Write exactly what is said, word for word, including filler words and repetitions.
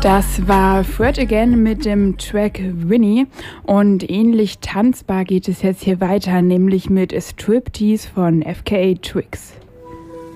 Das war Fred Again mit dem Track Winnie und ähnlich tanzbar geht es jetzt hier weiter, nämlich mit Striptease von F K A Twigs.